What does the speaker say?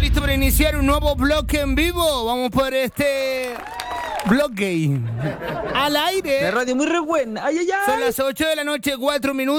listo para iniciar un nuevo bloque en vivo. Vamos por este bloque al aire. La radio muy re buena. Ay, ay, ay. Son las 8 de la noche, 4 minutos.